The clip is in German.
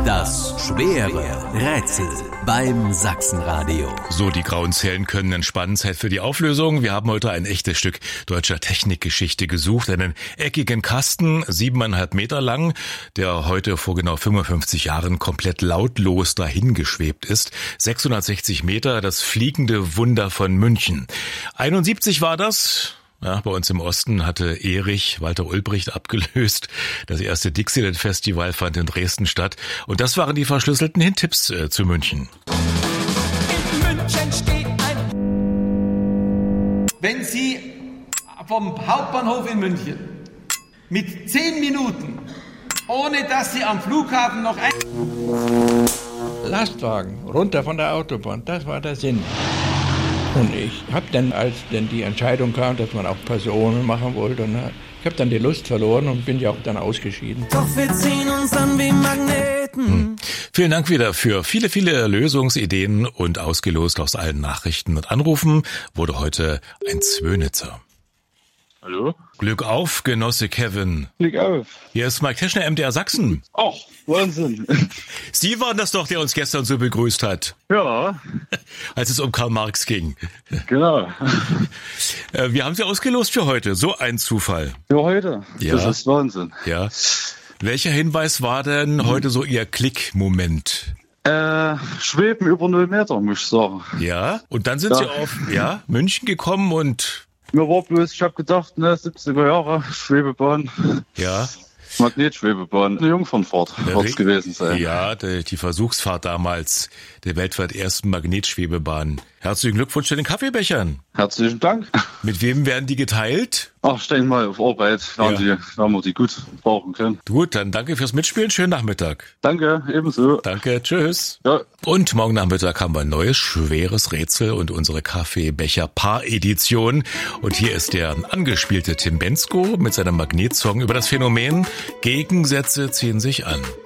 Das schwere Rätsel beim Sachsenradio. So, die grauen Zellen können entspannen. Zeit für die Auflösung. Wir haben heute ein echtes Stück deutscher Technikgeschichte gesucht. Einen eckigen Kasten, 7,5 Meter lang, der heute vor genau 55 Jahren komplett lautlos dahingeschwebt ist. 660 Meter, das fliegende Wunder von München. 71 war das. Ja, bei uns im Osten hatte Erich Walter Ulbricht abgelöst. Das erste Dixieland-Festival fand in Dresden statt. Und das waren die verschlüsselten Hinttipps zu München. In München steht ein... Wenn Sie vom Hauptbahnhof in München mit 10 Minuten, ohne dass Sie am Flughafen noch ein... Lastwagen, runter von der Autobahn, das war der Sinn. Und ich habe dann, als dann die Entscheidung kam, dass man auch Personen machen wollte, ich habe dann die Lust verloren und bin ja auch dann ausgeschieden. Doch wir ziehen uns an wie Magneten. Vielen Dank wieder für viele, viele Lösungsideen und ausgelost aus allen Nachrichten und Anrufen wurde heute ein Zwönitzer. Hallo? Glück auf, Genosse Kevin. Glück auf. Hier ist Mike Teschner, MDR Sachsen. Ach, Wahnsinn. Sie waren das doch, der uns gestern so begrüßt hat. Ja. Als es um Karl Marx ging. Genau. Wir haben Sie ausgelost für heute. So ein Zufall. Für heute? Ja. Das ist Wahnsinn. Ja. Welcher Hinweis war denn heute so Ihr Klick-Moment? Schweben über 0 Meter, muss ich sagen. Ja. Und dann sind Sie auf München gekommen und... Mir war bloß, ich habe gedacht, 70er Jahre, Schwebebahn. Ja. Magnetschwebebahn, eine Jungfernfahrt wird es gewesen sein. Ja, die Versuchsfahrt damals der weltweit ersten Magnetschwebebahn. Herzlichen Glückwunsch zu den Kaffeebechern. Herzlichen Dank. Mit wem werden die geteilt? Ach, ich denke mal auf Arbeit, da haben wir die gut brauchen können. Gut, dann danke fürs Mitspielen. Schönen Nachmittag. Danke, ebenso. Danke, tschüss. Ja. Und morgen Nachmittag haben wir ein neues schweres Rätsel und unsere Kaffeebecher-Paar-Edition. Und hier ist der angespielte Tim Bensko mit seinem Magnetsong über das Phänomen Gegensätze ziehen sich an.